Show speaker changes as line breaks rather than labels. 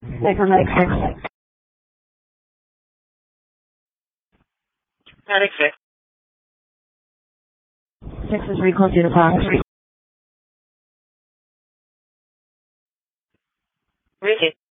Medic 6.
Medic 6.
6 is recall due to box.
Repeat.